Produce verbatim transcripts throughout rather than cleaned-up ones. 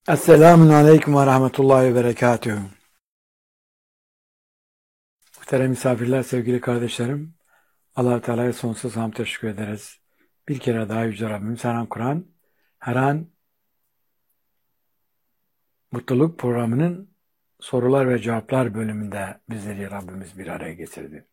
Esselamun Aleyküm ve Rahmetullahi ve Berekatühü. Muhterem misafirler, sevgili kardeşlerim, Allah-u Teala'ya sonsuz hamd teşekkür ederiz. Bir kere daha Yüce Rabbimiz her an Kur'an, her an Mutluluk programının sorular ve cevaplar bölümünde bizleri Rabbimiz bir araya getirdi.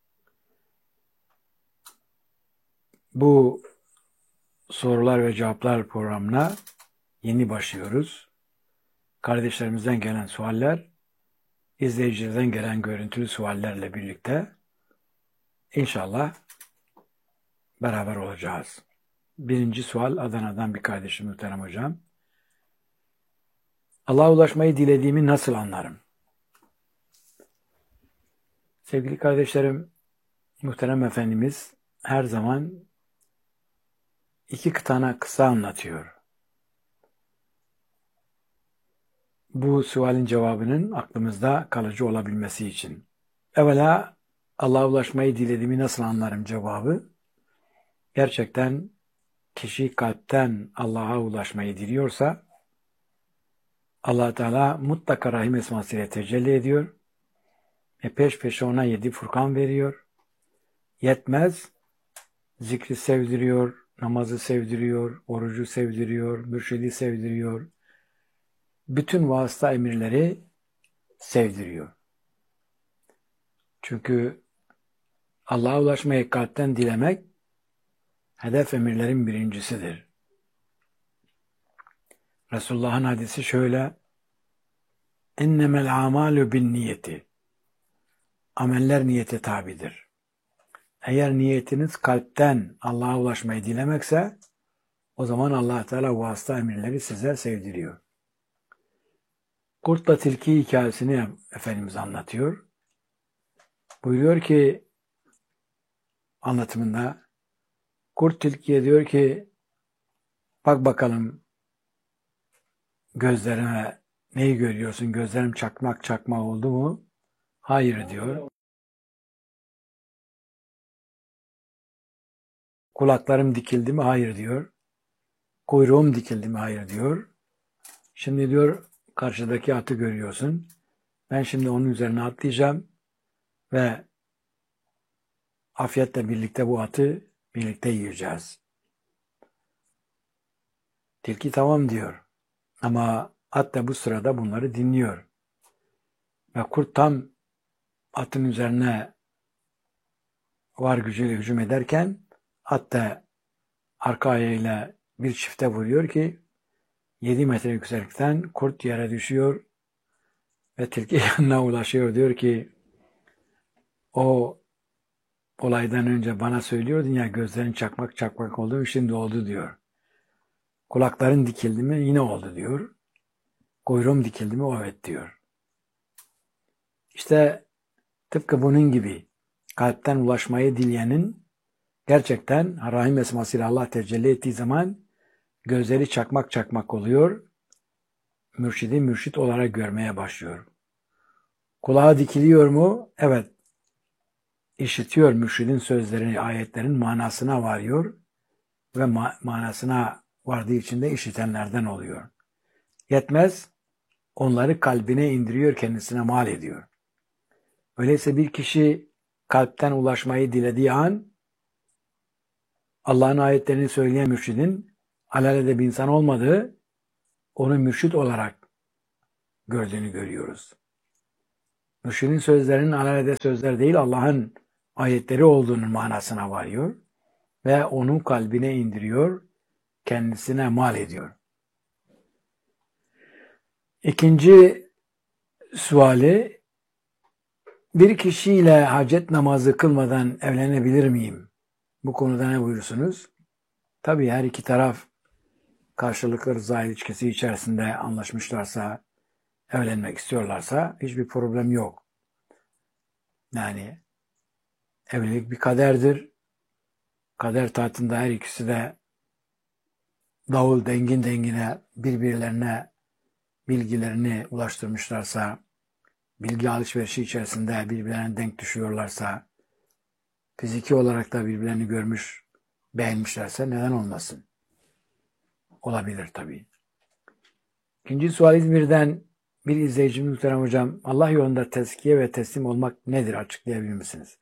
Bu sorular ve cevaplar programına yeni başlıyoruz. Kardeşlerimizden gelen sualler, izleyicilerden gelen görüntülü suallerle birlikte inşallah beraber olacağız. Birinci sual Adana'dan bir kardeşim muhterem hocam. Allah'a ulaşmayı dilediğimi nasıl anlarım? Sevgili kardeşlerim, muhterem Efendimiz her zaman iki tane kısa anlatıyor. Bu sualin cevabının aklımızda kalıcı olabilmesi için. Evvela Allah'a ulaşmayı dilediğimi nasıl anlarım cevabı. Gerçekten kişi kalpten Allah'a ulaşmayı diliyorsa Allah Teala mutlaka Rahim esmasıyla tecelli ediyor. E peş peşe ona yedi Furkan veriyor. Yetmez, zikri sevdiriyor, namazı sevdiriyor, orucu sevdiriyor, mürşidi sevdiriyor. Bütün vasıta emirleri sevdiriyor. Çünkü Allah'a ulaşmayı kalpten dilemek hedef emirlerin birincisidir. Resulullah'ın hadisi şöyle: "Ennemel amalu bin niyeti." Ameller niyete tabidir. Eğer niyetiniz kalpten Allah'a ulaşmayı dilemekse o zaman Allah Teala vasıta emirleri size sevdiriyor. Kurtla tilki hikayesini Efendimiz anlatıyor. Buyuruyor ki anlatımında, kurt tilkiye diyor ki, bak bakalım gözlerime, neyi görüyorsun? Gözlerim çakmak çakmak oldu mu? Hayır diyor. Kulaklarım dikildi mi? Hayır diyor. Kuyruğum dikildi mi? Hayır diyor. Şimdi diyor karşıdaki atı görüyorsun. Ben şimdi onun üzerine atlayacağım ve afiyetle birlikte bu atı birlikte yiyeceğiz. Tilki tamam diyor. Ama at da bu sırada bunları dinliyor. Ve kurt tam atın üzerine var gücüyle hücum ederken at da arka ayağıyla bir çifte vuruyor ki yedi metre yükseklikten kurt yere düşüyor ve tilki yanına ulaşıyor. Diyor ki o olaydan önce bana söylüyordun ya gözlerin çakmak çakmak oldu, şimdi oldu diyor. Kulakların dikildi mi? Yine oldu diyor. Kuyruğum dikildi mi? Evet diyor. İşte tıpkı bunun gibi kalpten ulaşmayı dileyenin gerçekten Rahim esmasıyla Allah tecelli ettiği zaman gözleri çakmak çakmak oluyor. Mürşidi mürşit olarak görmeye başlıyor. Kulağı dikiliyor mu? Evet. İşitiyor mürşidin sözlerini, ayetlerin manasına varıyor ve ma- manasına vardığı için de işitenlerden oluyor. Yetmez, onları kalbine indiriyor, kendisine mal ediyor. Öyleyse bir kişi kalpten ulaşmayı dilediği an Allah'ın ayetlerini söyleyen mürşidin alelade bir insan olmadığı, onu mürşid olarak gördüğünü görüyoruz. Mürşidin sözlerinin alelade sözler değil, Allah'ın ayetleri olduğunun manasına varıyor ve onun kalbine indiriyor, kendisine mal ediyor. İkinci suali, bir kişiyle hacet namazı kılmadan evlenebilir miyim? Bu konuda ne buyursunuz? Tabii her iki taraf karşılıklı rıza ilişkisi içerisinde anlaşmışlarsa, evlenmek istiyorlarsa hiçbir problem yok. Yani evlilik bir kaderdir. Kader tahtında her ikisi de davul dengin dengine birbirlerine bilgilerini ulaştırmışlarsa, bilgi alışverişi içerisinde birbirlerine denk düşüyorlarsa, fiziki olarak da birbirlerini görmüş, beğenmişlerse neden olmasın? Olabilir tabii. İkinci sual İzmir'den bir izleyicimiz muhterem hocam. Allah yolunda tezkiye ve teslim olmak nedir? Açıklayabilir misiniz?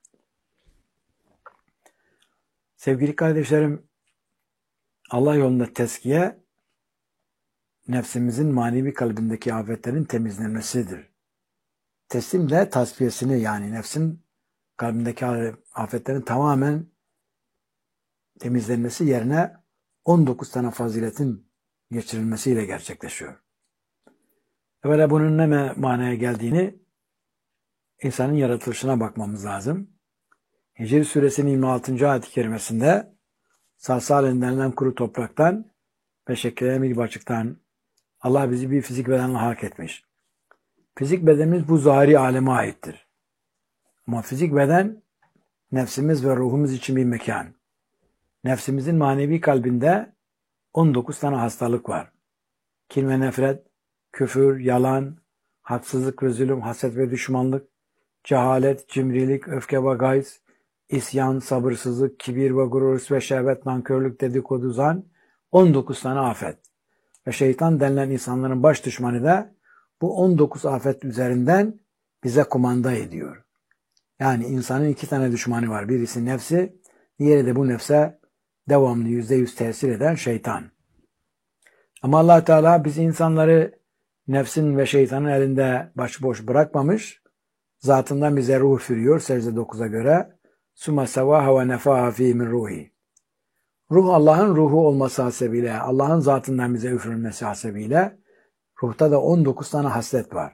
Sevgili kardeşlerim, Allah yolunda tezkiye nefsimizin manevi kalbindeki afetlerin temizlenmesidir. Teslim de tasfiyesini, yani nefsin kalbindeki afetlerin tamamen temizlenmesi yerine on dokuz tane faziletin geçirilmesiyle gerçekleşiyor. Böyle bunun ne manaya geldiğini insanın yaratılışına bakmamız lazım. Hicr suresinin yirmi altıncı ayet-i kerimesinde salsal denilen kuru topraktan ve şekillenen bir başlıktan Allah bizi bir fizik bedenle halk etmiş. Fizik bedenimiz bu zahiri aleme aittir. Ama fizik beden nefsimiz ve ruhumuz için bir mekan. Nefsimizin manevi kalbinde on dokuz tane hastalık var. Kin ve nefret, küfür, yalan, haksızlık ve zulüm, haset ve düşmanlık, cehalet, cimrilik, öfke ve gayz, isyan, sabırsızlık, kibir ve gurur ve şehvet, nankörlük, dedikodu, zan, on dokuz tane afet. Ve şeytan denilen insanların baş düşmanı da bu on dokuz afet üzerinden bize kumanda ediyor. Yani insanın iki tane düşmanı var. Birisi nefsi, diğeri de bu nefse devamlı yüzde yüz tesir eden şeytan. Ama Allah Teala biz insanları nefsin ve şeytanın elinde başıboş bırakmamış. Zatından bize ruh üfürüyor secde dokuza göre. Suma sevaha ve nefaha fi min ruhi. Ruh Allah'ın ruhu olması hasebiyle, Allah'ın zatından bize üfürülmesi hasebiyle ruhta da on dokuz tane haslet var.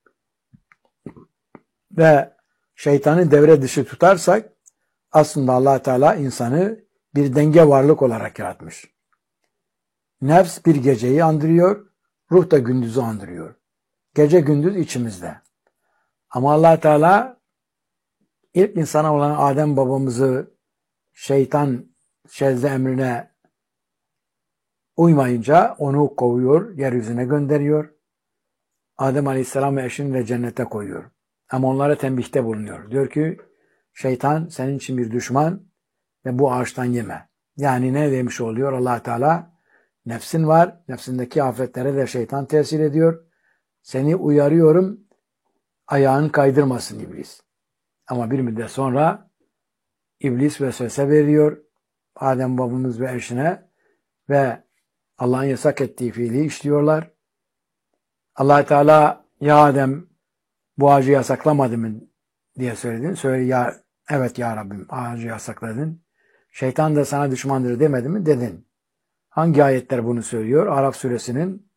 Ve şeytanı devre dışı tutarsak aslında Allah Teala insanı bir denge varlık olarak yaratmış. Nefs bir geceyi andırıyor, ruh da gündüzü andırıyor. Gece gündüz içimizde. Ama Allah Teala ilk insana olan Adem babamızı şeytan şezde emrine uymayınca onu kovuyor, yeryüzüne gönderiyor. Adem Aleyhisselam ve eşini de cennete koyuyor. Ama onlara tembihte bulunuyor. Diyor ki şeytan senin için bir düşman ve bu ağaçtan yeme. Yani ne demiş oluyor Allah Teala? Nefsin var, nefsindeki afetlere de şeytan tesir ediyor. Seni uyarıyorum, ayağını kaydırmasın iblis. Ama bir müddet sonra iblis vesvese veriyor Adem babamız ve eşine ve Allah'ın yasak ettiği fiili işliyorlar. Allah Teala ya Adem bu ağacı yasaklamadı mı diye söyledin. Söyle ya evet ya Rabbim ağacı yasakladın. Şeytan da sana düşmandır demedi mi? Dedin. Hangi ayetler bunu söylüyor? Araf suresinin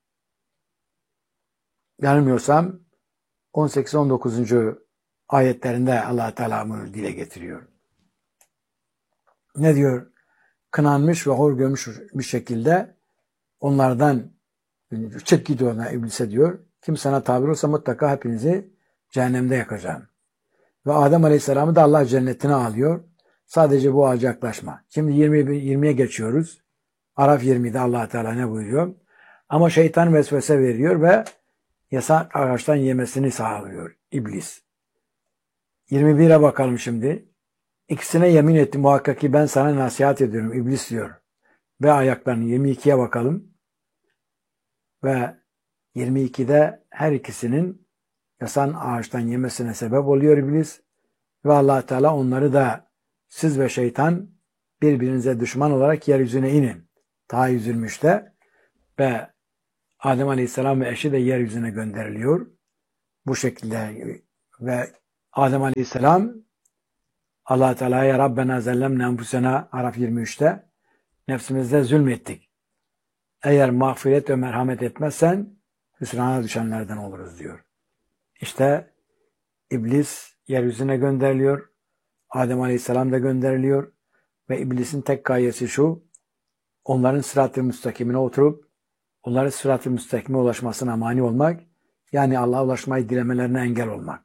yanılmıyorsam on sekiz on dokuzuncu ayetlerinde Allah Teala bunu dile getiriyor. Ne diyor? Kınanmış ve hor görmüş bir şekilde onlardan çık gidiyorlar iblise diyor. Kim sana tabi olsa mutlaka hepinizi cehennemde yakacağım. Ve Adem Aleyhisselam'ı da Allah cennetine alıyor. Sadece bu ağaca yaklaşma. Şimdi yirmi, yirmiye geçiyoruz. Araf yirmide Allah Teala ne buyuruyor? Ama şeytan vesvese veriyor ve yasak ağaçtan yemesini sağlıyor iblis. yirmi bire bakalım şimdi. İkisine yemin etti muhakkak ki ben sana nasihat ediyorum iblis diyor. Ve ayaklarını yirmi ikiye bakalım. Ve yirmi ikide her ikisinin yasan ağaçtan yemesine sebep oluyor iblis. Ve Allah Teala onları da siz ve şeytan birbirinize düşman olarak yeryüzüne inin. Ta yüz yirmi üçte ve Adem Aleyhisselam ve eşi de yeryüzüne gönderiliyor. Bu şekilde ve Adem Aleyhisselam Allah Teala'ya Rabbena zellemne enfusena Araf yirmi üçte nefsimizde zulmettik. Eğer mağfiret ve merhamet etmezsen hüsrana düşenlerden oluruz diyor. İşte iblis yeryüzüne gönderiliyor. Adem Aleyhisselam da gönderiliyor. Ve iblisin tek gayesi şu, onların sırat-ı müstakimine oturup onların sırat-ı müstakime ulaşmasına mani olmak, yani Allah'a ulaşmayı dilemelerine engel olmak.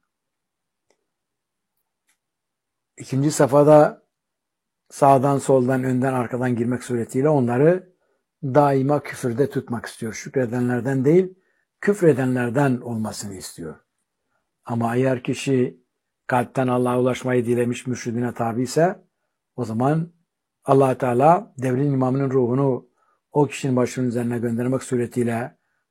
İkinci safhada sağdan, soldan, önden, arkadan girmek suretiyle onları daima küfürde tutmak istiyor. Şükredenlerden değil, küfredenlerden olmasını istiyor. Ama eğer kişi kalpten Allah'a ulaşmayı dilemiş, mürşidine tabi ise o zaman Allah Teala devrin imamının ruhunu o kişinin başının üzerine göndermek suretiyle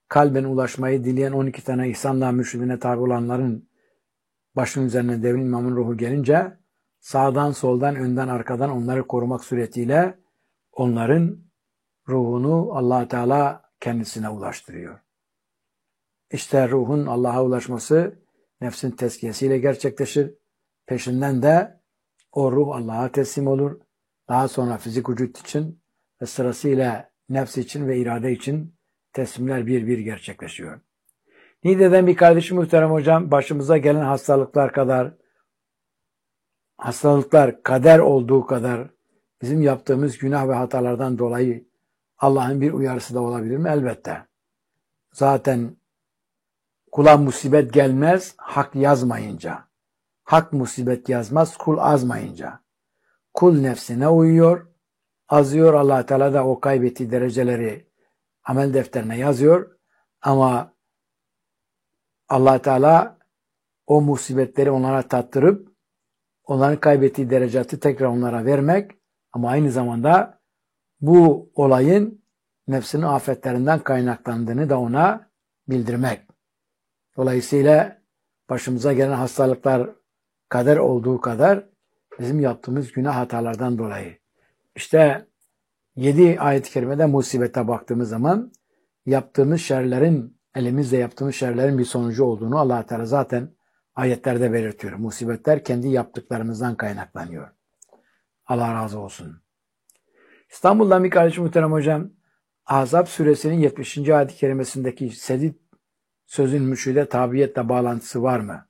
kalben ulaşmayı dileyen on iki tane ihsanla mürşidine tabi olanların başının üzerine devrin imamın ruhu gelince sağdan soldan önden arkadan onları korumak suretiyle onların ruhunu Allah Teala kendisine ulaştırıyor. İşte ruhun Allah'a ulaşması nefsin tezkiyesiyle gerçekleşir. Peşinden de o ruh Allah'a teslim olur. Daha sonra fizik vücut için ve sırasıyla nefs için ve irade için teslimler bir bir gerçekleşiyor. Niğde'den bir kardeşim muhterem hocam, başımıza gelen hastalıklar kadar, hastalıklar kader olduğu kadar bizim yaptığımız günah ve hatalardan dolayı Allah'ın bir uyarısı da olabilir mi? Elbette. Zaten kula musibet gelmez hak yazmayınca. Hak musibet yazmaz kul azmayınca. Kul nefsine uyuyor, azıyor. Allah Teala da o kaybettiği dereceleri amel defterine yazıyor. Ama Allah Teala o musibetleri onlara tattırıp onların kaybettiği derecatı tekrar onlara vermek ama aynı zamanda bu olayın nefsinin afetlerinden kaynaklandığını da ona bildirmek. Dolayısıyla başımıza gelen hastalıklar kader olduğu kadar bizim yaptığımız günah hatalardan dolayı. İşte yedi ayet-i kerimede musibete baktığımız zaman yaptığımız şerlerin, elimizle yaptığımız şerlerin bir sonucu olduğunu Allah Teala zaten ayetlerde belirtiyor. Musibetler kendi yaptıklarımızdan kaynaklanıyor. Allah razı olsun. İstanbul'dan bir kardeşim muhterem hocam, Ahzab suresinin yetmişinci ayet-i kerimesindeki sedid sözün mürşide tabiyetle bağlantısı var mı?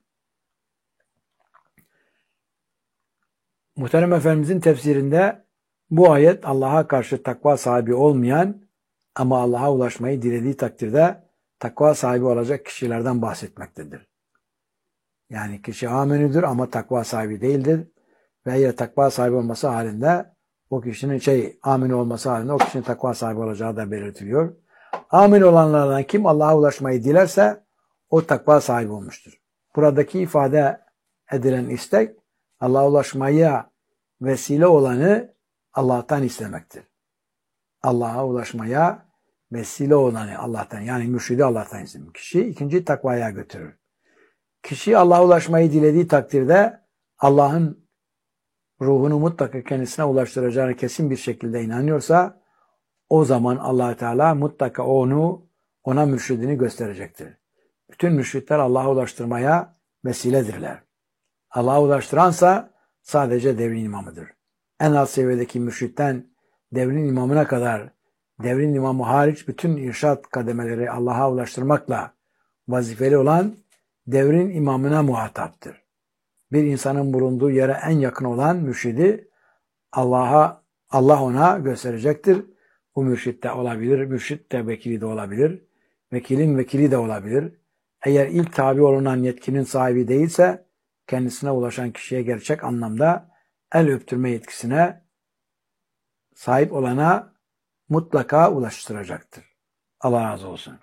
Muhterem Efendimizin tefsirinde bu ayet Allah'a karşı takva sahibi olmayan ama Allah'a ulaşmayı dilediği takdirde takva sahibi olacak kişilerden bahsetmektedir. Yani kişi amenüdür ama takva sahibi değildir. Ve eğer takva sahibi olması halinde o kişinin şey amin olması halinde o kişinin takva sahibi olacağı da belirtiliyor. Amin olanlardan kim Allah'a ulaşmayı dilerse o takva sahibi olmuştur. Buradaki ifade edilen istek Allah'a ulaşmaya vesile olanı Allah'tan istemektir. Allah'a ulaşmaya vesile olanı Allah'tan, yani mürşidi Allah'tan istemek. Kişi ikinci takvaya götürür. Kişi Allah'a ulaşmayı dilediği takdirde Allah'ın ruhunu mutlaka kendisine ulaştıracağına kesin bir şekilde inanıyorsa o zaman Allah Teala mutlaka onu ona mürşidini gösterecektir. Bütün mürşitler Allah'a ulaştırmaya vesiledirler. Allah'a ulaştıransa sadece devrin imamıdır. En alt seviyedeki mürşitten devrin imamına kadar devrin imamı hariç bütün irşat kademeleri Allah'a ulaştırmakla vazifeli olan devrin imamına muhataptır. Bir insanın bulunduğu yere en yakın olan mürşidi Allah'a Allah ona gösterecektir. Bu mürşit de olabilir, mürşit de vekili de olabilir, vekilin vekili de olabilir. Eğer ilk tabi olunan yetkinin sahibi değilse kendisine ulaşan kişiye gerçek anlamda el öptürme yetkisine sahip olana mutlaka ulaştıracaktır. Allah razı olsun.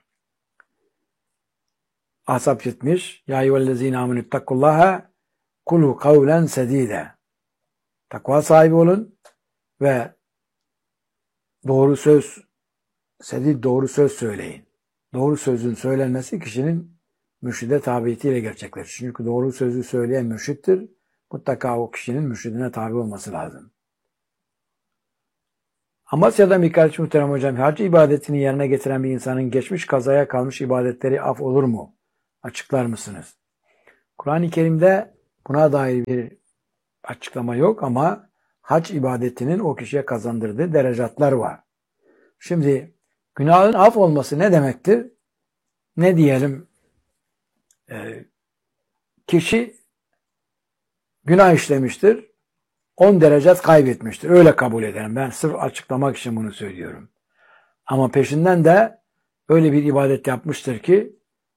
Ahzab yetmiş. Ya eyyühellezine amenüttakullaha kulu kavlen sedide. Takva sahibi olun ve doğru söz, sedid doğru söz söyleyin. Doğru sözün söylenmesi kişinin mürşide tabiyetiyle gerçekleşir. Çünkü doğru sözü söyleyen mürşittir. Mutlaka o kişinin mürşidine tabi olması lazım. Amasya'da bir kardeşim muhterem hocam, hac ibadetini yerine getiren bir insanın geçmiş kazaya kalmış ibadetleri af olur mu? Açıklar mısınız? Kur'an-ı Kerim'de buna dair bir açıklama yok ama hac ibadetinin o kişiye kazandırdığı derecatlar var. Şimdi günahın af olması ne demektir? Ne diyelim? Ee, kişi günah işlemiştir. on derecat kaybetmiştir. Öyle kabul ederim. Ben sırf açıklamak için bunu söylüyorum. Ama peşinden de öyle bir ibadet yapmıştır ki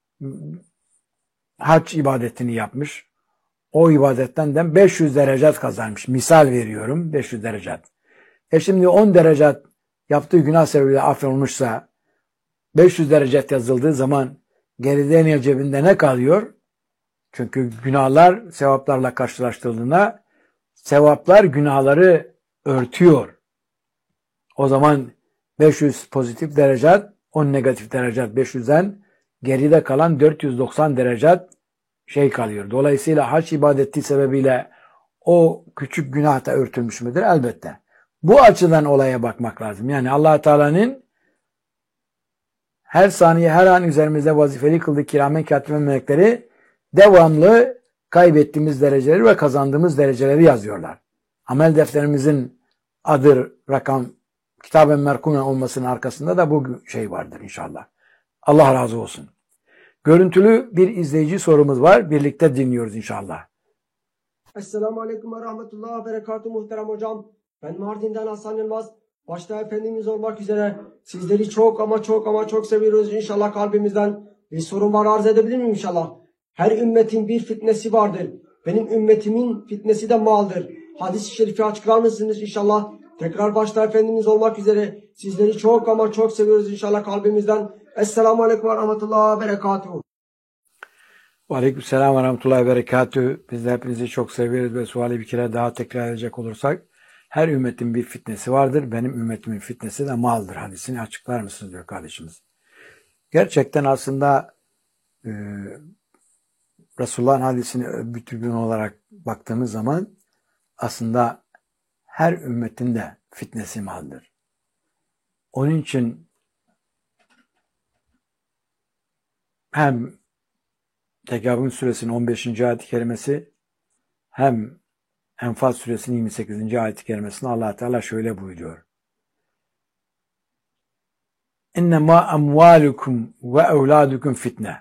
hac ibadetini yapmış. O ibadetten de beş yüz derecat kazanmış. Misal veriyorum. beş yüz derecat. E şimdi on derecat yaptığı günah sebebiyle affolunmuşsa beş yüz derecat yazıldığı zaman geride ne cebinde ne kalıyor? Çünkü günahlar sevaplarla karşılaştırıldığında sevaplar günahları örtüyor. O zaman beş yüz pozitif derecat on negatif derecat beş yüzden geride kalan dört yüz doksan derecat şey kalıyor. Dolayısıyla hac ibadeti sebebiyle o küçük günah da örtülmüş müdür? Elbette. Bu açıdan olaya bakmak lazım. Yani Allah Teala'nın her saniye her an üzerimizde vazifeli kıldığı kiramen katiben melekleri devamlı kaybettiğimiz dereceleri ve kazandığımız dereceleri yazıyorlar. Amel defterimizin adı, rakam, kitaben merkumen olmasının arkasında da bu şey vardır inşallah. Allah razı olsun. Görüntülü bir izleyici sorumuz var. Birlikte dinliyoruz inşallah. Esselamu Aleyküm ve Rahmetullah ve Berekatuhu muhterem hocam. Ben Mardin'den Hasan Yılmaz. Başta Efendimiz olmak üzere sizleri çok ama çok ama çok seviyoruz inşallah kalbimizden. Bir sorun var, arz edebilir miyim inşallah? Her ümmetin bir fitnesi vardır. Benim ümmetimin fitnesi de maldır. Hadis-i şerifi açıklar mısınız inşallah? Tekrar başta Efendimiz olmak üzere sizleri çok ama çok seviyoruz inşallah kalbimizden. Esselamu Aleyküm ve Rahmetullah ve Berekatuhu. Aleykümselam ve Rahmetullahi ve Berekatuhu. Biz de hepinizi çok seviyoruz ve suali bir kere daha tekrar edecek olursak, her ümmetin bir fitnesi vardır. Benim ümmetimin fitnesi de maldır. Hadisini açıklar mısınız diyor kardeşimiz. Gerçekten aslında e, Resulullah'ın hadisini bütün olarak baktığımız zaman aslında her ümmetin de fitnesi maldır. Onun için hem Tekabün suresinin on beşinci ayet-i kerimesi hem Enfal suresinin yirmi sekizinci ayet-i kerimesinde Allah Teala şöyle buyuruyor. İnnemâ emvâlukum ve evlâdukum fitne.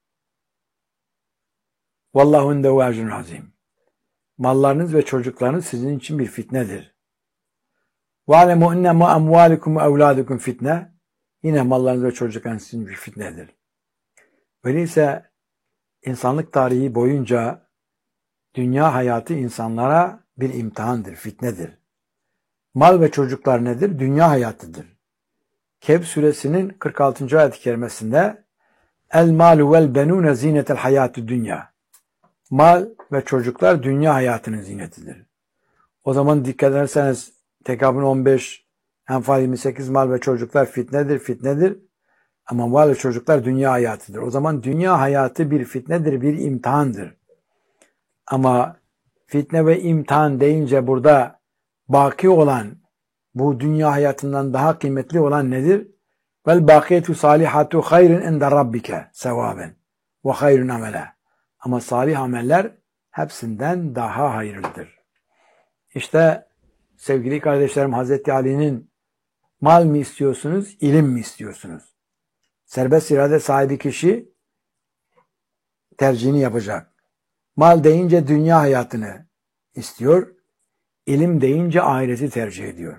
Vallahu indehu ecrun azim. Mallarınız ve çocuklarınız sizin için bir fitnedir. Ve alemu innemâ emvâlukum ve evlâdukum fitne. Yine mallarınız ve çocuklarınız sizin için bir fitnedir. Öyleyse insanlık tarihi boyunca dünya hayatı insanlara bir imtihandır, fitnedir. Mal ve çocuklar nedir? Dünya hayatıdır. Kehf suresinin kırk altıncı ayet-i kerimesinde El malu vel benune zinetel hayatü dünya. Mal ve çocuklar dünya hayatının zinetidir. O zaman dikkat ederseniz Tekabün on beş, Enfal yirmi sekiz mal ve çocuklar fitnedir, fitnedir. Ama mal ve çocuklar dünya hayatıdır. O zaman dünya hayatı bir fitnedir, bir imtihandır. Ama fitne ve imtihan deyince burada baki olan, bu dünya hayatından daha kıymetli olan nedir? Vel bakiyetu salihatu hayrun inde rabbike sevaben ve hayrun amele. Ama salih ameller hepsinden daha hayırlıdır. İşte sevgili kardeşlerim, Hazreti Ali'nin mal mı istiyorsunuz, ilim mi istiyorsunuz? Serbest irade sahibi kişi tercihini yapacak. Mal deyince dünya hayatını istiyor, ilim deyince ahireti tercih ediyor.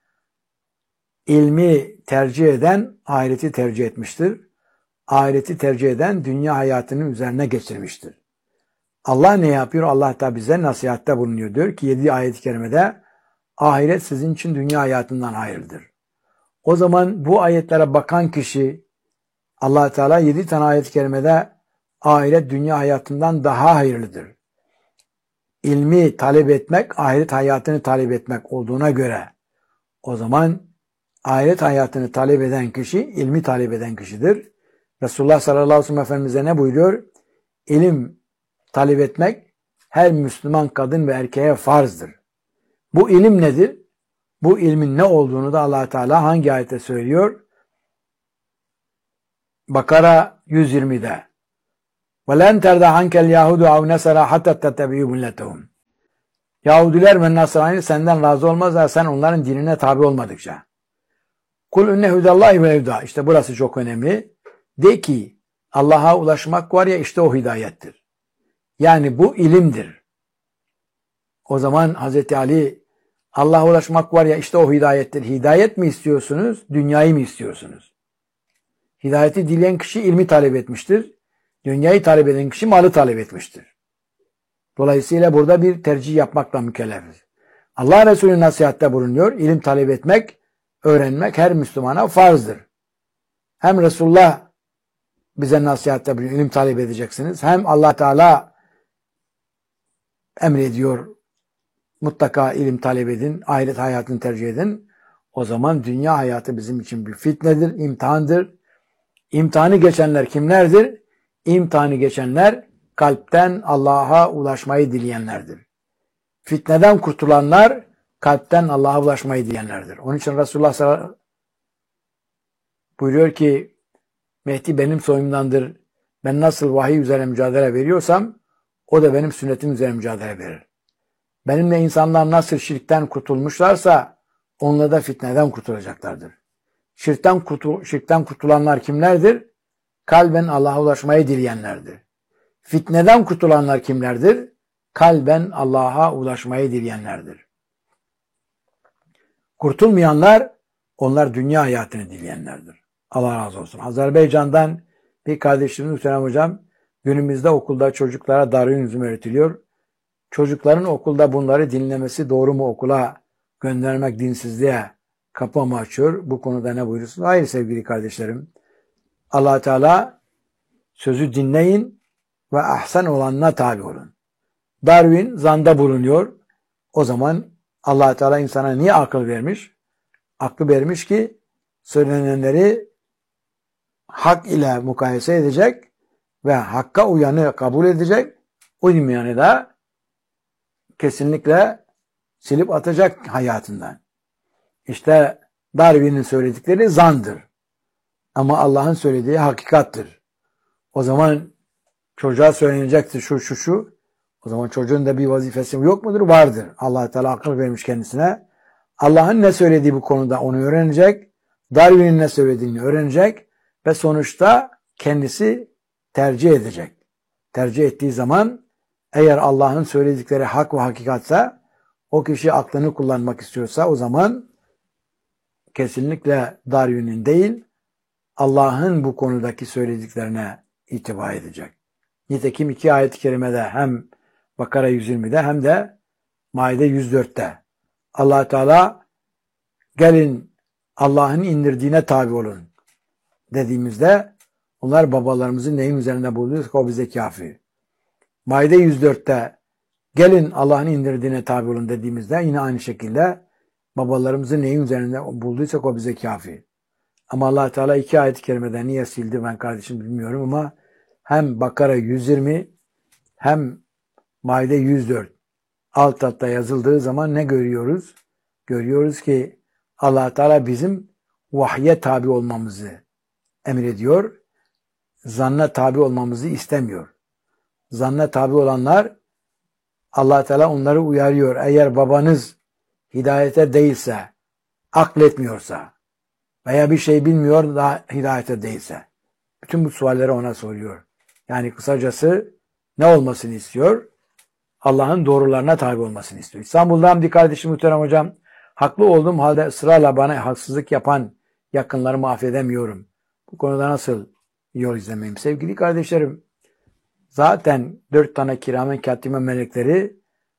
İlmi tercih eden ahireti tercih etmiştir. Ahireti tercih eden dünya hayatının üzerine geçirmiştir. Allah ne yapıyor? Allah da bize nasihatte bulunuyor. Diyor ki yedi ayet-i kerimede ahiret sizin için dünya hayatından hayırlıdır. O zaman bu ayetlere bakan kişi Allah Teala yedi tane ayet-i kerimede ahiret dünya hayatından daha hayırlıdır. İlmi talep etmek, ahiret hayatını talep etmek olduğuna göre o zaman ahiret hayatını talep eden kişi, ilmi talep eden kişidir. Resulullah sallallahu aleyhi ve sellem Efendimiz'e ne buyuruyor? İlim talep etmek her Müslüman kadın ve erkeğe farzdır. Bu ilim nedir? Bu ilmin ne olduğunu da Allah Teala hangi ayette söylüyor? Bakara yüz yirmide. وَلَنْ تَرْدَ عَنْكَ الْيَهُدُ اَوْ نَسَرَا حَتَّى تَتَّبِعُوا مِلَّتَهُمْ. Yahudiler ve Nasrani senden razı olmazlar, sen onların dinine tabi olmadıkça. Kul inne hudallahi ve huda. İşte burası çok önemli. De ki Allah'a ulaşmak var ya, işte o hidayettir. Yani bu ilimdir. O zaman Hazreti Ali Allah'a ulaşmak var ya, işte o hidayettir. Hidayet mi istiyorsunuz? Dünyayı mı istiyorsunuz? Hidayeti dileyen kişi ilmi talep etmiştir. Dünyayı talep eden kişi malı talep etmiştir. Dolayısıyla burada bir tercih yapmakla mükellefiz. Allah Resulü nasihatte bulunuyor. İlim talep etmek, öğrenmek her Müslümana farzdır. Hem Resulullah bize nasihatte bulunuyor. İlim talep edeceksiniz. Hem Allah Teala emrediyor. Mutlaka ilim talep edin. Ahiret hayatını tercih edin. O zaman dünya hayatı bizim için bir fitnedir, imtihandır. İmtihanı geçenler kimlerdir? İmtihanı geçenler kalpten Allah'a ulaşmayı dileyenlerdir. Fitneden kurtulanlar kalpten Allah'a ulaşmayı dileyenlerdir. Onun için Resulullah sallallahu aleyhi ve sellem buyuruyor ki Mehdi benim soyumdandır. Ben nasıl vahiy üzerine mücadele veriyorsam o da benim sünnetim üzerine mücadele verir. Benimle insanlar nasıl şirkten kurtulmuşlarsa onunla da fitneden kurtulacaklardır. Şirkten, kurtul şirkten kurtulanlar kimlerdir? Kalben Allah'a ulaşmayı dileyenlerdir. Fitneden kurtulanlar kimlerdir? Kalben Allah'a ulaşmayı dileyenlerdir. Kurtulmayanlar, onlar dünya hayatını dileyenlerdir. Allah razı olsun. Azerbaycan'dan bir kardeşimiz Hüseyin Hocam, günümüzde okulda çocuklara Darwinizm öğretiliyor. Çocukların okulda bunları dinlemesi doğru mu, okula göndermek dinsizliğe kapı mı açıyor? Bu konuda ne buyurursunuz? Hayır sevgili kardeşlerim. Allah Teala sözü dinleyin ve ahsen olanına tabi olun. Darwin zanda bulunuyor. O zaman Allah Teala insana niye akıl vermiş? Aklı vermiş ki söylenenleri hak ile mukayese edecek ve hakka uyanı kabul edecek. Uymayanı da kesinlikle silip atacak hayatından. İşte Darwin'in söyledikleri zandır. Ama Allah'ın söylediği hakikattır. O zaman çocuğa söylenecektir şu şu şu. O zaman çocuğun da bir vazifesi yok mudur? Vardır. Allah Teala akıl vermiş kendisine. Allah'ın ne söylediği bu konuda onu öğrenecek. Darwin'in ne söylediğini öğrenecek. Ve sonuçta kendisi tercih edecek. Tercih ettiği zaman eğer Allah'ın söyledikleri hak ve hakikatsa, o kişi aklını kullanmak istiyorsa o zaman kesinlikle Darwin'in değil, Allah'ın bu konudaki söylediklerine itibar edecek. Nitekim iki ayet-i kerimede hem Bakara yüz yirmide hem de Maide yüz dörtte Allah Teala gelin Allah'ın indirdiğine tabi olun dediğimizde onlar babalarımızın neyin üzerinde bulunuyorsa o bize kafi. Maide yüz dörtte gelin Allah'ın indirdiğine tabi olun dediğimizde yine aynı şekilde babalarımızın neyin üzerinde bulduysak o bize kafi. Ama Allah Teala iki ayet-i kerimeden niye sildi ben kardeşim bilmiyorum ama hem Bakara yüz yirmi hem Maide yüz dört alt altta yazıldığı zaman ne görüyoruz? Görüyoruz ki Allah Teala bizim vahye tabi olmamızı emrediyor. Zanna tabi olmamızı istemiyor. Zanna tabi olanlar Allah Teala onları uyarıyor. Eğer babanız hidayete değilse, akletmiyorsa veya bir şey bilmiyor da hidayete değilse. Bütün bu sualleri ona soruyor. Yani kısacası ne olmasını istiyor? Allah'ın doğrularına tabi olmasını istiyor. İstanbul'dan bir kardeşim muhterem hocam, haklı olduğum halde ısrarla bana haksızlık yapan yakınlarımı affedemiyorum. Bu konuda nasıl yol izlemeyim? Sevgili kardeşlerim, zaten dört tane kiramen katime melekleri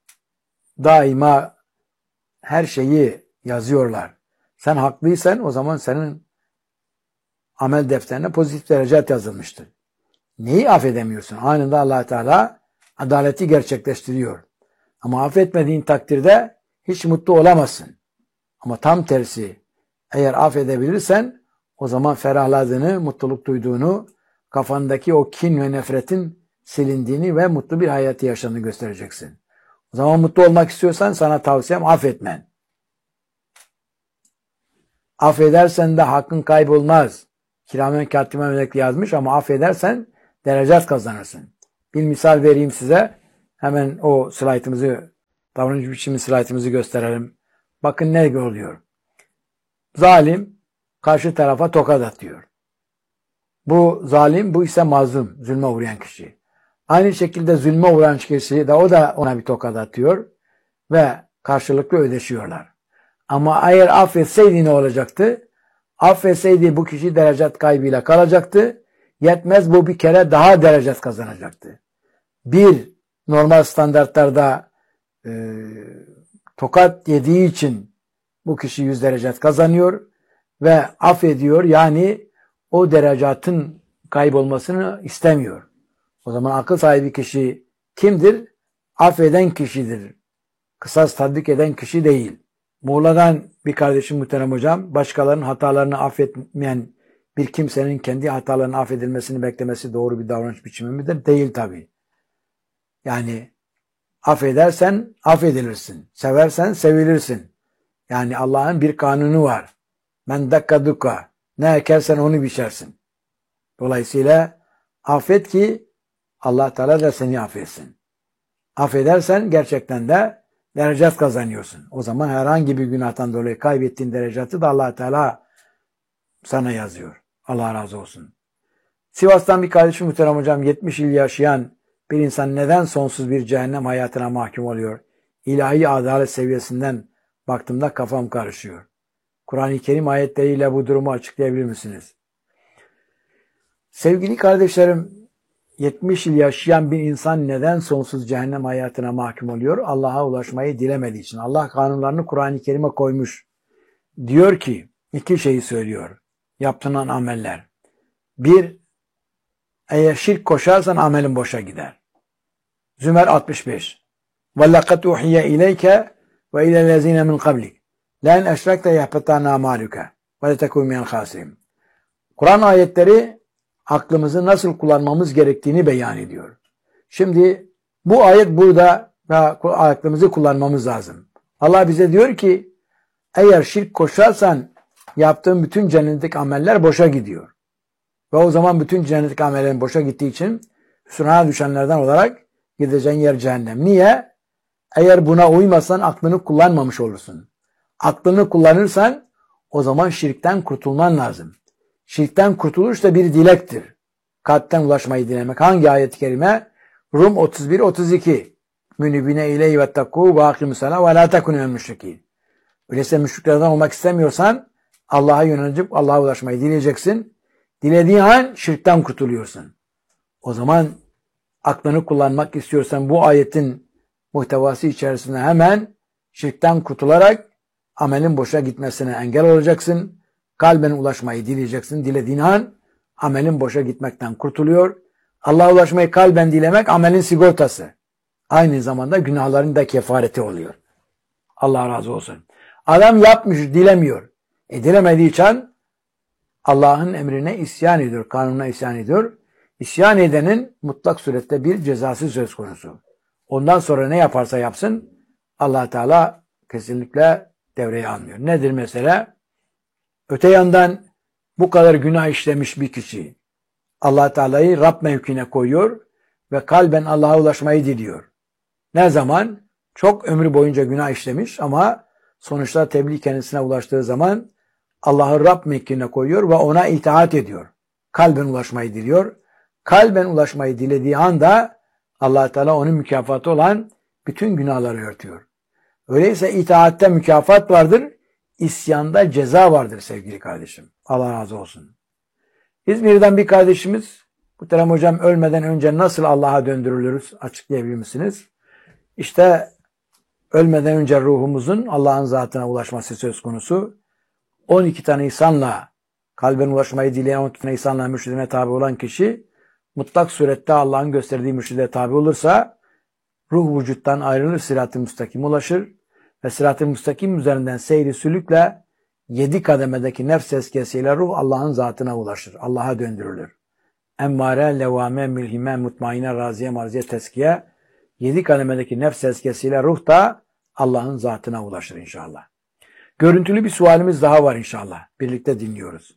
daima her şeyi yazıyorlar. Sen haklıysan o zaman senin amel defterine pozitif derecat yazılmıştır. Neyi affedemiyorsun? Anında Allah Teala adaleti gerçekleştiriyor. Ama affetmediğin takdirde hiç mutlu olamazsın. Ama tam tersi, eğer affedebilirsen o zaman ferahladığını, mutluluk duyduğunu, kafandaki o kin ve nefretin silindiğini ve mutlu bir hayatı yaşadığını göstereceksin. O zaman mutlu olmak istiyorsan sana tavsiyem affetmen. Affedersen de hakkın kaybolmaz. Kiramen katime melek yazmış ama affedersen derecat kazanırsın. Bir misal vereyim size. Hemen o slaytımızı, davranış biçimi slaytımızı gösterelim. Bakın ne oluyor. Zalim karşı tarafa tokat atıyor. Bu zalim, bu ise mazlum, zulme uğrayan kişi. Aynı şekilde zulme uğrayan kişi de o da ona bir tokat atıyor ve karşılıklı ödeşiyorlar. Ama eğer affetseydi ne olacaktı? Affetseydi bu kişi derecat kaybıyla kalacaktı. Yetmez bu bir kere daha derecat kazanacaktı. Bir, normal standartlarda e, tokat yediği için bu kişi yüz derecat kazanıyor ve affediyor. Yani o derecatın kaybolmasını istemiyor. O zaman akıl sahibi kişi kimdir? Affeden kişidir. Kısas tatbik eden kişi değil. Muğla'dan bir kardeşim muhterem hocam, başkalarının hatalarını affetmeyen bir kimsenin kendi hatalarının affedilmesini beklemesi doğru bir davranış biçimi midir? Değil tabii. Yani affedersen affedilirsin. Seversen sevilirsin. Yani Allah'ın bir kanunu var. Men dakka dukka. Ne ekersen onu biçersin. Dolayısıyla affet ki Allah Teala da seni affetsin. Affedersen gerçekten de derecat kazanıyorsun. O zaman herhangi bir günahtan dolayı kaybettiğin derecatı da Allah Teala sana yazıyor. Allah razı olsun. Sivas'tan bir kardeşim muhterem hocam, yetmiş yıl yaşayan bir insan neden sonsuz bir cehennem hayatına mahkum oluyor? İlahi adalet seviyesinden baktığımda kafam karışıyor. Kur'an-ı Kerim ayetleriyle bu durumu açıklayabilir misiniz? Sevgili kardeşlerim, yetmiş yıl yaşayan bir insan neden sonsuz cehennem hayatına mahkum oluyor? Allah'a ulaşmayı dilemediği için. Allah kanunlarını Kur'an-ı Kerim'e koymuş. Diyor ki, iki şeyi söylüyor. Yaptığın ameller. Bir, eğer şirk koşarsan amelin boşa gider. Zümer altmış beş. وَلَّقَدْ اُحِيَ اِلَيْكَ وَاِلَى الَّذ۪ينَ مِنْ قَبْلِكَ لَاِنْ اَشْرَكْتَ يَحْبَطَنَّ اَعْمَالُكَ وَلَتَكُنْ مِنَ الْخَاسِرِينَ. Kur'an ayetleri aklımızı nasıl kullanmamız gerektiğini beyan ediyor. Şimdi bu ayet burada ve aklımızı kullanmamız lazım. Allah bize diyor ki eğer şirk koşarsan yaptığın bütün cennetteki ameller boşa gidiyor. Ve o zaman bütün cennetteki amellerin boşa gittiği için hüsrana düşenlerden olarak gideceğin yer cehennem. Niye? Eğer buna uymasan aklını kullanmamış olursun. Aklını kullanırsan o zaman şirkten kurtulman lazım. Şirkten kurtuluş da bir dilektir. Kalpten ulaşmayı dilemek. Hangi ayet-i kerime? Rum otuz bir otuz iki. Münibine ileyhi vettakû ve akimussalâ ve lâ tekûnû minel müşrikîn. Öyleyse müşriklerden olmak istemiyorsan Allah'a yönelip Allah'a ulaşmayı dileyeceksin. Dilediğin an şirkten kurtuluyorsun. O zaman aklını kullanmak istiyorsan bu ayetin muhtevası içerisinde hemen şirkten kurtularak amelin boşa gitmesine engel olacaksın. Kalben ulaşmayı dileyeceksin. Dilediğin an amelin boşa gitmekten kurtuluyor. Allah'a ulaşmayı kalben dilemek amelin sigortası. Aynı zamanda günahların da kefareti oluyor. Allah razı olsun. Adam yapmış, dilemiyor. E dilemediği için Allah'ın emrine isyan ediyor, kanununa isyan ediyor. İsyan edenin mutlak surette bir cezası söz konusu. Ondan sonra ne yaparsa yapsın Allah Teala kesinlikle devreye almıyor. Nedir mesela? Öte yandan bu kadar günah işlemiş bir kişi Allah Teala'yı Rab mevkine koyuyor ve kalben Allah'a ulaşmayı diliyor. Ne zaman? Çok ömrü boyunca günah işlemiş ama sonuçta tebliğ kendisine ulaştığı zaman Allah'ı Rab mevkine koyuyor ve ona itaat ediyor. Kalben ulaşmayı diliyor. Kalben ulaşmayı dilediği anda Allah Teala onun mükafatı olan bütün günahları örtüyor. Öyleyse itaatte mükafat vardır, isyanda ceza vardır sevgili kardeşim. Allah razı olsun. İzmir'den bir kardeşimiz, muhterem hocam, ölmeden önce nasıl Allah'a döndürülürüz açıklayabilir misiniz? İşte ölmeden önce ruhumuzun Allah'ın zatına ulaşması söz konusu. on iki tane ihsanla, kalben ulaşmayı dileyen on iki tane ihsanla mürşidine tabi olan kişi mutlak surette Allah'ın gösterdiği mürşide tabi olursa ruh vücuttan ayrılır, sırat-ı müstakim ulaşır ve sırat-ı müstakim üzerinden seyri sülükle yedi kademedeki nefs tezkiyesiyle ruh Allah'ın zatına ulaşır. Allah'a döndürülür. Emmare, levame, mülhime, mutmaine, raziye, marziye, tezkiye, yedi kademedeki nefs tezkiyesiyle ruh da Allah'ın zatına ulaşır inşallah. Görüntülü bir sualimiz daha var inşallah. Birlikte dinliyoruz.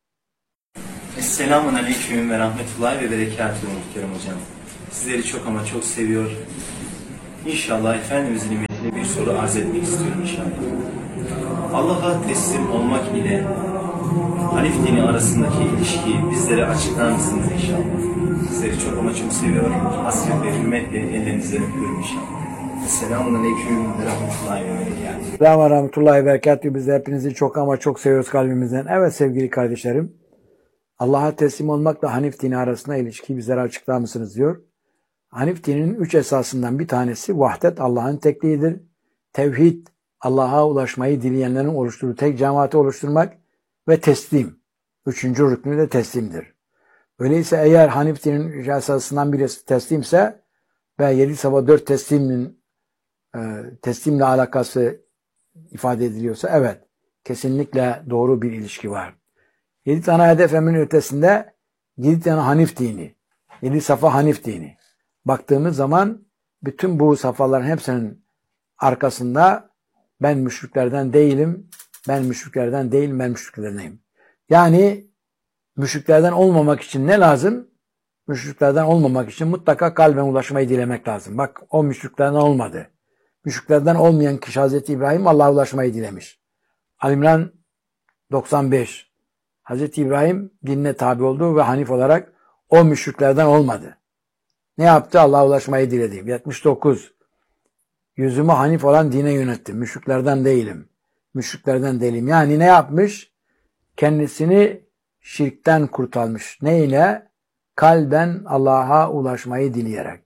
Esselamun Aleyküm ve Rahmetullahi ve Berekatuhu muhterem hocam. Sizleri çok ama çok seviyor. İnşallah Efendimizin nimetiyle bir soru arz etmek istiyorum inşallah. Allah'a teslim olmak ile Hanif dini arasındaki ilişkiyi bizlere açıklar mısınız inşallah? Sizleri çok ama çok seviyor. Hasret ve hürmetle ellerinizden öpüyorum inşallah. Esselamun Aleyküm ve Rahmetullahi ve Berekatuhu. Selamun Rahmetullahi ve Berekatuhu. Biz de hepinizi çok ama çok seviyoruz kalbimizden. Evet sevgili kardeşlerim, Allah'a teslim olmakla Hanif dini arasında ilişkiyi bizlere açıklar mısınız diyor. Hanif dininin üç esasından bir tanesi vahdet, Allah'ın tekliğidir. Tevhid, Allah'a ulaşmayı dileyenlerin oluşturduğu tek cemaati oluşturmak ve teslim. Üçüncü rüknü de teslimdir. Öyleyse eğer Hanif dininin üç esasından birisi teslimse ve yedi sabah dört teslimin e, teslimle alakası ifade ediliyorsa evet, kesinlikle doğru bir ilişki var. Yedi tane hedef emrin ötesinde yedi tane Hanif dini. Yedi safa Hanif dini. Baktığımız zaman bütün bu safhaların hepsinin arkasında ben müşriklerden değilim, ben müşriklerden değilim, ben müşriklerdeneyim. Yani müşriklerden olmamak için ne lazım? Müşriklerden olmamak için mutlaka kalben ulaşmayı dilemek lazım. Bak o müşriklerden olmadı. Müşriklerden olmayan kişi Hazreti İbrahim Allah'a ulaşmayı dilemiş. Ali-İmran doksan beş. Hazreti İbrahim dinine tabi oldu ve Hanif olarak o müşriklerden olmadı. Ne yaptı? Allah'a ulaşmayı diledi. yetmiş dokuz. Yüzümü Hanif olan dine yönettim. Müşriklerden değilim. Müşriklerden değilim. Yani ne yapmış? Kendisini şirkten kurtarmış. Neyle? Kalben Allah'a ulaşmayı dileyerek.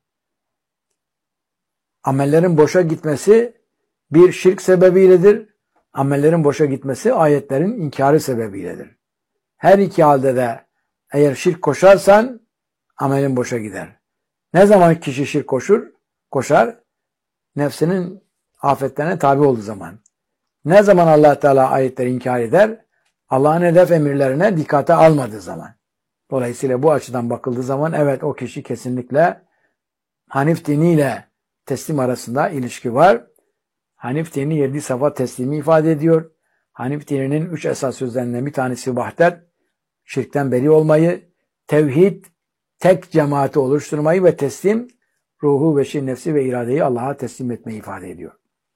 Amellerin boşa gitmesi bir şirk sebebiyledir. Amellerin boşa gitmesi ayetlerin inkarı sebebiyledir. Her iki halde de eğer şirk koşarsan amelin boşa gider. Ne zaman kişi şirk koşur? Koşar. Nefsinin afetlerine tabi olduğu zaman. Ne zaman Allah Teala ayetleri inkar eder? Allah'ın hedef emirlerine dikkate almadığı zaman. Dolayısıyla bu açıdan bakıldığı zaman evet o kişi kesinlikle Hanif diniyle teslim arasında ilişki var. Hanif dini yedi safa teslimi ifade ediyor. Hanif dininin üç esas sözlerinden bir tanesi vahdet, şirkten beri olmayı, tevhid, tek cemaati oluşturmayı ve teslim, ruhu, beşir, nefsi ve iradeyi Allah'a teslim etmeyi ifade ediyor.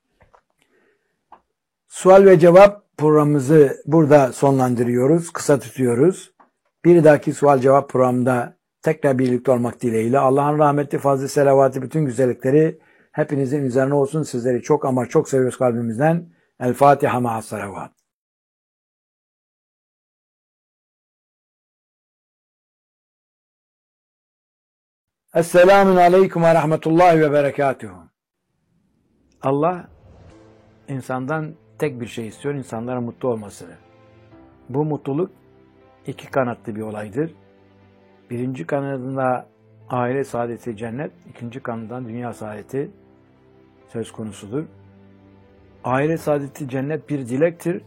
Sual ve cevap programımızı burada sonlandırıyoruz, kısa tutuyoruz. Bir dahaki sual cevap programında tekrar birlikte olmak dileğiyle Allah'ın rahmeti, fazlı selavatı, bütün güzellikleri hepinizin üzerine olsun. Sizleri çok ama çok seviyoruz kalbimizden. El Fatiha ma'as salavat. Esselamun aleyküm ve rahmetullahi ve berekatuhu. Allah insandan tek bir şey istiyor, insanların mutlu olmasını. Bu mutluluk iki kanatlı bir olaydır. Birinci kanadında aile saadeti cennet, ikinci kanadından dünya saadeti söz konusudur. Aile saadeti cennet bir dilektir.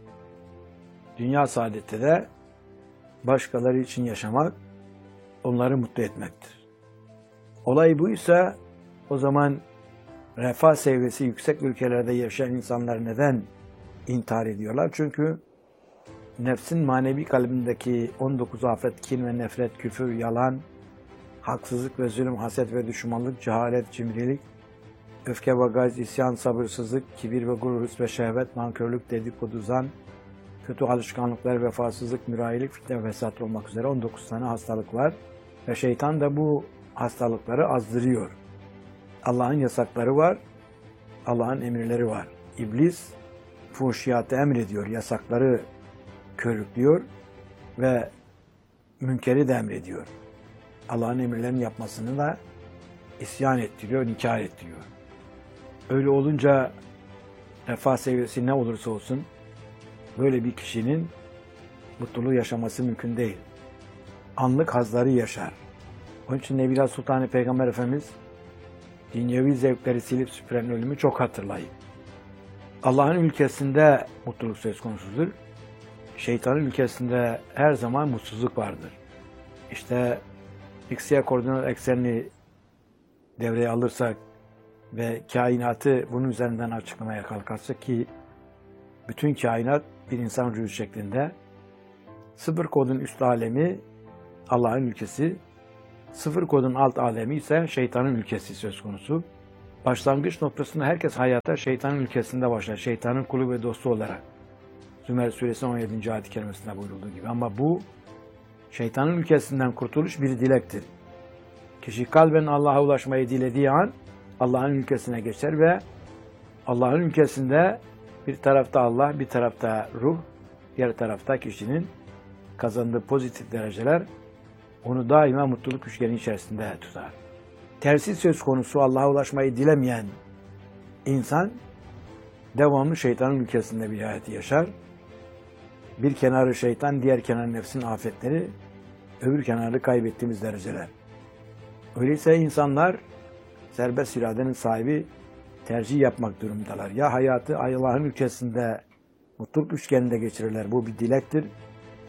Dünya saadeti de başkaları için yaşamak, onları mutlu etmektir. Olay buysa o zaman refah seviyesi yüksek ülkelerde yaşayan insanlar neden intihar ediyorlar? Çünkü nefsin manevi kalbindeki on dokuz afet, kin ve nefret, küfür, yalan, haksızlık ve zulüm, haset ve düşmanlık, cehalet, cimrilik, öfke ve gayz, isyan, sabırsızlık, kibir ve gurur, hırs ve şehvet, nankörlük, dedikodu, zan, kötü alışkanlıklar, vefasızlık, mürayilik, fitne ve fesat olmak üzere on dokuz tane hastalık var. Ve şeytan da bu hastalıkları azdırıyor. Allah'ın yasakları var, Allah'ın emirleri var. İblis fuhşiyatı emrediyor, yasakları körüklüyor ve münkeri de emrediyor. Allah'ın emirlerini yapmasını da isyan ettiriyor, inkar ettiriyor. Öyle olunca refah seviyesi ne olursa olsun böyle bir kişinin mutluluğu yaşaması mümkün değil. Anlık hazları yaşar. Onun için Nebiler Sultanı Peygamber Efendimiz dünyevi zevkleri silip süpüren ölümü çok hatırlayın. Allah'ın ülkesinde mutluluk söz konusudur. Şeytanın ülkesinde her zaman mutsuzluk vardır. İşte X-Y koordinat eksenini devreye alırsak ve kainatı bunun üzerinden açıklamaya kalkarsak ki bütün kainat bir insan vücudu şeklinde, sıfır kodun üst alemi Allah'ın ülkesi, sıfır kodun alt alemi ise şeytanın ülkesi söz konusu. Başlangıç noktasında herkes hayata şeytanın ülkesinde başlar. Şeytanın kulu ve dostu olarak. Zümer Suresi on yedinci ayet-i kerimesinde buyurulduğu gibi. Ama bu şeytanın ülkesinden kurtuluş bir dilektir. Kişi kalben Allah'a ulaşmayı dilediği an Allah'ın ülkesine geçer ve Allah'ın ülkesinde bir tarafta Allah, bir tarafta ruh, diğer tarafta kişinin kazandığı pozitif dereceler onu daima mutluluk üçgeni içerisinde tutar. Tersi söz konusu Allah'a ulaşmayı dilemeyen insan devamlı şeytanın ülkesinde bir hayatı yaşar. Bir kenarı şeytan, diğer kenarı nefsin afetleri, öbür kenarı kaybettiğimiz dereceler. Öyleyse insanlar serbest iradenin sahibi tercih yapmak durumundalar. Ya hayatı Allah'ın ülkesinde mutluluk üçgeninde geçirirler. Bu bir dilektir.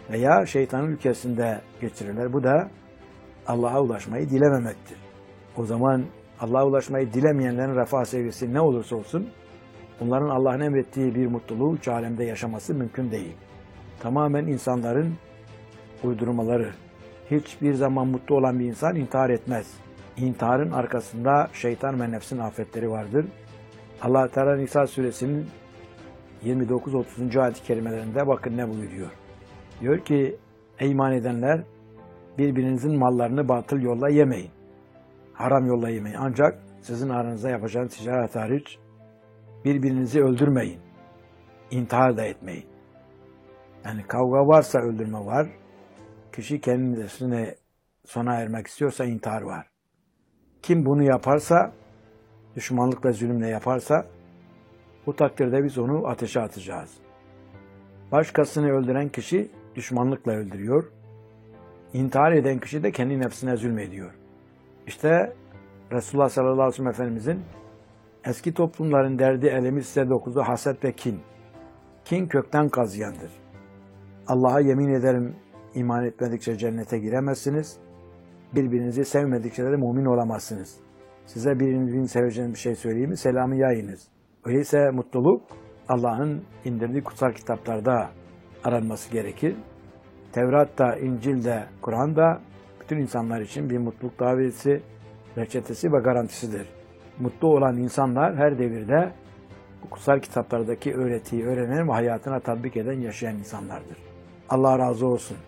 veya şeytanın ülkesinde geçirirler. Bu da Allah'a ulaşmayı dilememektir. O zaman Allah'a ulaşmayı dilemeyenlerin refah seviyesi ne olursa olsun onların Allah'ın emrettiği bir mutluluğu üç alemde yaşaması mümkün değil. Tamamen insanların uydurmaları. Hiçbir zaman mutlu olan bir insan intihar etmez. İntiharın arkasında şeytan ve nefsin afetleri vardır. Allah Teala Nisa suresinin yirmi dokuz otuzuncu ayet-i kerimelerinde bakın ne buyuruyor. Diyor ki, ey iman edenler, birbirinizin mallarını batıl yolla yemeyin. Haram yolla yemeyin. Ancak sizin aranızda yapacağınız ticaret hariç birbirinizi öldürmeyin. İntihar da etmeyin. Yani kavga varsa öldürme var. Kişi kendisine sona ermek istiyorsa intihar var. Kim bunu yaparsa, düşmanlık ve zulümle yaparsa, bu takdirde biz onu ateşe atacağız. Başkasını öldüren kişi düşmanlıkla öldürüyor. İntihar eden kişi de kendi nefsine zulmediyor. İşte Resulullah sallallahu aleyhi ve sellem Efendimizin eski toplumların derdi elemi size dokuzu haset ve kin. Kin kökten kazıyandır. Allah'a yemin ederim iman etmedikçe cennete giremezsiniz. Birbirinizi sevmedikçe de mümin olamazsınız. Size birbirini seveceğiniz bir şey söyleyeyim mi? Selamı yayınız. Öyleyse mutluluk Allah'ın indirdiği kutsal kitaplarda aranması gerekir. Tevrat'ta, İncil'de, Kur'an'da bütün insanlar için bir mutluluk daveti, reçetesi ve garantisidir. Mutlu olan insanlar her devirde bu kutsal kitaplardaki öğretiyi öğrenen ve hayatına tatbik eden, yaşayan insanlardır. Allah razı olsun.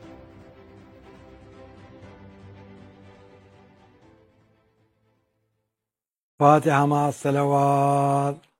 Fatiha ma'as salavat.